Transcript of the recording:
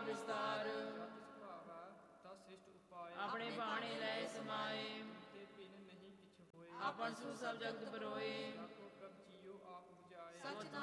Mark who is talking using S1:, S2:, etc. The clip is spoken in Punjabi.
S1: ਵਿਸਤਾਰ।
S2: ਤਿਸ ਭਾਵੈ ਤਾ ਸ੍ਰਿਸ਼ਟ ਉਪਾਏ।
S1: ਆਪਣੇ ਬਾਣੇ ਲੈ ਸਮਾਏ।
S2: ਤੇ ਬਿਨ ਨਹੀਂ ਕਿਛ ਹੋਏ।
S1: ਆਪਨ ਸੂ ਸਭ ਜਗਤ ਪਰੋਏ।
S2: ਆਖੋ ਪ੍ਰਭ ਜੀਓ ਆਪ ਬੁਝਾਏ।
S1: ਸਚ